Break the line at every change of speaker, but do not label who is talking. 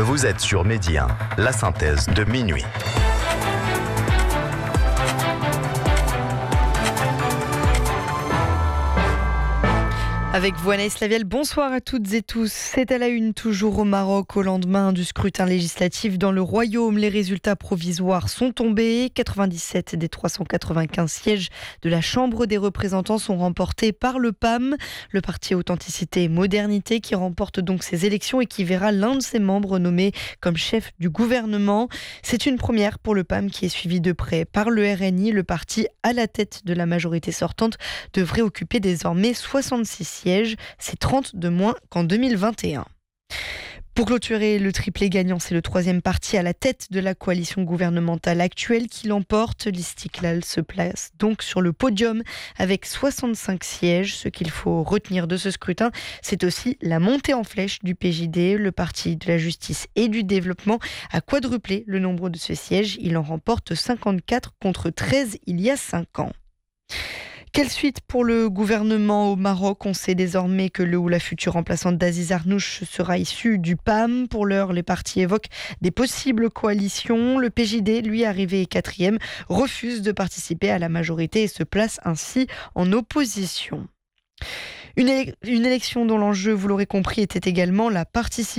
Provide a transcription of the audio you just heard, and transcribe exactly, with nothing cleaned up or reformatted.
Vous êtes sur Midi un, la synthèse de minuit.
Avec vous, Anaïs Lavielle, bonsoir à toutes et tous. C'est à la une, toujours au Maroc, au lendemain du scrutin législatif dans le Royaume. Les résultats provisoires sont tombés. quatre-vingt-dix-sept des trois cent quatre-vingt-quinze sièges de la Chambre des représentants sont remportés par le P A M, le parti Authenticité et Modernité, qui remporte donc ces élections et qui verra l'un de ses membres nommé comme chef du gouvernement. C'est une première pour le P A M qui est suivi de près par le R N I. Le parti à la tête de la majorité sortante devrait occuper désormais soixante-six sièges. C'est trente de moins qu'en deux mille vingt et un. Pour clôturer le triplé gagnant, c'est le troisième parti à la tête de la coalition gouvernementale actuelle qui l'emporte. L'Istiklal se place donc sur le podium avec soixante-cinq sièges. Ce qu'il faut retenir de ce scrutin, c'est aussi la montée en flèche du P J D. Le parti de la justice et du développement a quadruplé le nombre de ses sièges. Il en remporte cinquante-quatre contre treize il y a cinq ans. Quelle suite pour le gouvernement au Maroc ? On sait désormais que le ou la future remplaçante d'Aziz Arnouch sera issue du P A M. Pour l'heure, les partis évoquent des possibles coalitions. Le P J D, lui arrivé quatrième, refuse de participer à la majorité et se place ainsi en opposition. Une, éle- une élection dont l'enjeu, vous l'aurez compris, était également la participation